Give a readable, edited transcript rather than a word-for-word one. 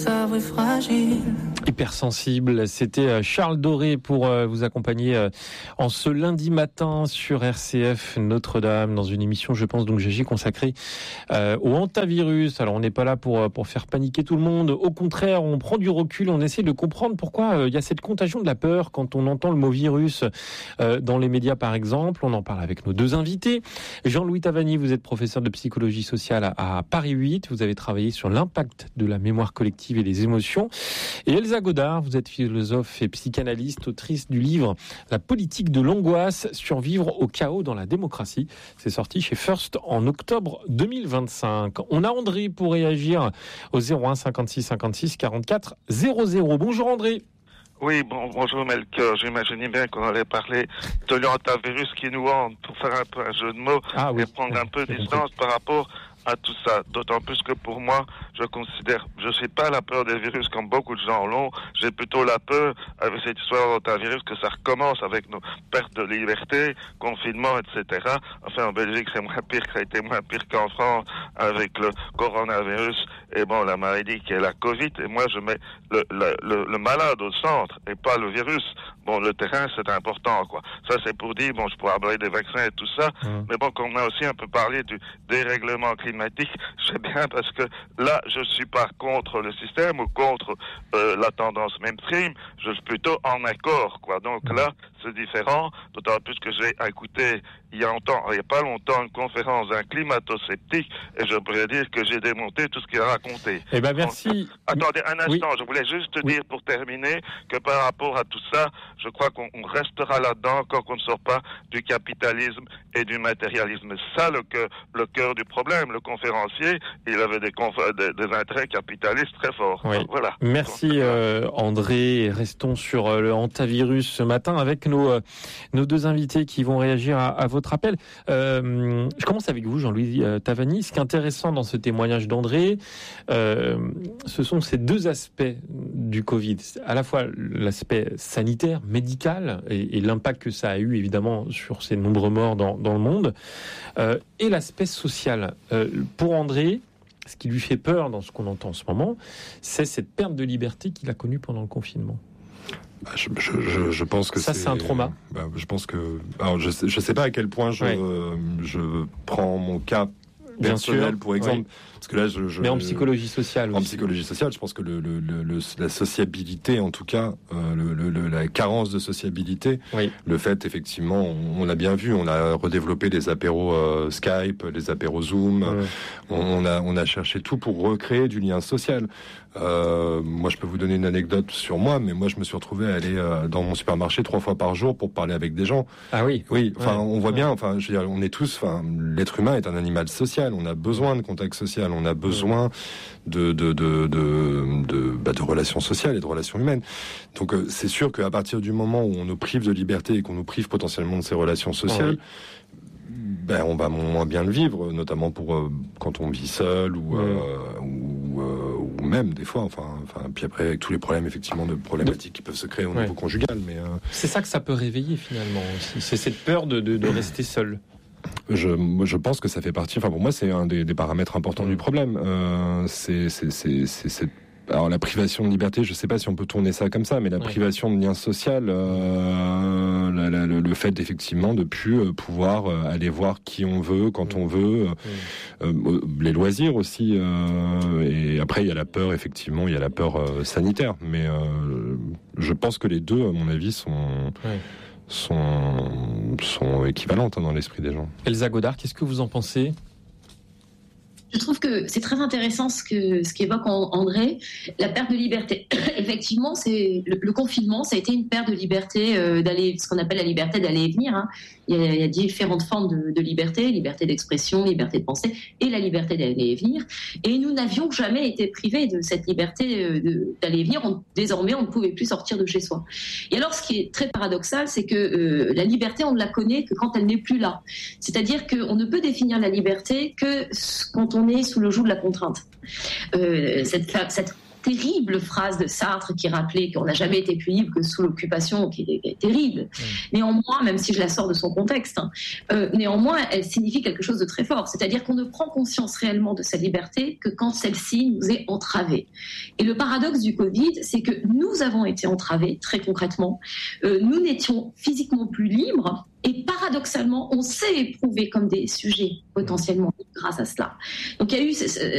Hypersensible, c'était Charles Doré pour vous accompagner en ce lundi matin sur RCF Notre-Dame dans une émission, je pense donc GG, consacrée au hantavirus. Alors on n'est pas là pour faire paniquer tout le monde, au contraire on prend du recul, on essaie de comprendre pourquoi il y a cette contagion de la peur quand on entend le mot virus dans les médias par exemple. On en parle avec nos deux invités. Jean-Louis Tavani, vous êtes professeur de psychologie sociale à Paris 8, vous avez travaillé sur l'impact de la mémoire collective et des émotions. Et Elsa Godard, vous êtes philosophe et psychanalyste, autrice du livre La politique de l'angoisse, survivre au chaos dans la démocratie. C'est sorti chez First en octobre 2025. On a André pour réagir au 01 56 56 44 00. Bonjour André. Oui, bonjour Melchior. J'imaginais bien qu'on allait parler de l'hantavirus qui nous hante pour faire un peu un jeu de mots et prendre un peu de distance par rapport à tout ça. D'autant plus que pour moi, je sais pas la peur des virus comme beaucoup de gens l'ont. J'ai plutôt la peur avec cette histoire d'hantavirus que ça recommence avec nos pertes de liberté, confinement, etc. Enfin, en Belgique, c'est moins pire, ça a été moins pire qu'en France avec le coronavirus et la maladie qui est la Covid. Et moi, je mets le malade au centre et pas le virus. Le terrain, c'est important, quoi. Ça, c'est pour dire, je pourrais parler des vaccins et tout ça, mais quand on a aussi un peu parlé du dérèglement climatique, je sais bien parce que là, je suis pas contre le système ou contre la tendance mainstream, je suis plutôt en accord, quoi. Donc là, c'est différent, d'autant plus que j'ai écouté il y a pas longtemps, une conférence d'un climato-sceptique, et je pourrais dire que j'ai démonté tout ce qu'il a raconté. Eh ben, merci. Attendez un instant, je voulais juste dire pour terminer que par rapport à tout ça, je crois qu'on restera là-dedans quand on ne sort pas du capitalisme et du matérialisme. C'est ça le cœur du problème. Le conférencier, il avait des intérêts capitalistes très forts. Oui. Voilà. Merci André. Restons sur le hantavirus ce matin avec nos deux invités qui vont réagir à votre appel. Je commence avec vous, Jean-Louis Tavani. Ce qui est intéressant dans ce témoignage d'André, ce sont ces deux aspects du Covid. À la fois l'aspect sanitaire, médical, et l'impact que ça a eu évidemment sur ces nombreux morts dans le monde, et l'aspect social. Pour André, ce qui lui fait peur dans ce qu'on entend en ce moment, c'est cette perte de liberté qu'il a connue pendant le confinement. Je pense que ça c'est un trauma. Je pense que je sais pas à quel point je prends mon cas personnel pour exemple, parce que là mais en psychologie sociale aussi. En psychologie sociale, je pense que la sociabilité, en tout cas la carence de sociabilité, le fait effectivement, on l'a bien vu, on a redéveloppé des apéros Skype, des apéros Zoom, on a cherché tout pour recréer du lien social. Moi je peux vous donner une anecdote sur moi, mais moi je me suis retrouvé à aller dans mon supermarché 3 fois par jour pour parler avec des gens. Ah oui. On voit bien, je veux dire, on est tous, l'être humain est un animal social, on a besoin de contact social, on a besoin de relations sociales et de relations humaines. Donc c'est sûr qu'à partir du moment où on nous prive de liberté et qu'on nous prive potentiellement de ces relations sociales, on va moins bien le vivre, notamment pour quand on vit seul ou même des fois, puis après avec tous les problèmes effectivement de problématiques qui peuvent se créer au niveau conjugal. Mais c'est ça que ça peut réveiller finalement aussi. C'est cette peur de rester seul. Je pense que ça fait partie. Pour moi, c'est un des paramètres importants du problème. Alors la privation de liberté, je sais pas si on peut tourner ça comme ça, mais la privation de lien social, le fait effectivement de plus pouvoir aller voir qui on veut, quand on veut, les loisirs aussi, et après il y a la peur, effectivement, il y a la peur sanitaire, mais je pense que les deux, à mon avis, sont équivalentes dans l'esprit des gens. Elsa Godard, qu'est-ce que vous en pensez ? Je trouve que c'est très intéressant ce qu'évoque André, la perte de liberté. Effectivement, c'est le confinement, ça a été une perte de liberté d'aller, ce qu'on appelle la liberté d'aller et venir. Il y a différentes formes de liberté d'expression, liberté de pensée et la liberté d'aller et venir. Et nous n'avions jamais été privés de cette liberté d'aller et venir. Désormais, on ne pouvait plus sortir de chez soi. Et alors, ce qui est très paradoxal, c'est que la liberté, on ne la connaît que quand elle n'est plus là. C'est-à-dire qu'on ne peut définir la liberté que quand on est sous le joug de la contrainte. Cette terrible phrase de Sartre qui rappelait qu'on n'a jamais été plus libre que sous l'occupation, qui est terrible. Néanmoins, même si je la sors de son contexte, néanmoins, elle signifie quelque chose de très fort. C'est-à-dire qu'on ne prend conscience réellement de sa liberté que quand celle-ci nous est entravée. Et le paradoxe du Covid, c'est que nous avons été entravés, très concrètement. Nous n'étions physiquement plus libres. Et paradoxalement, on s'est éprouvé comme des sujets potentiellement grâce à cela. Donc il y a eu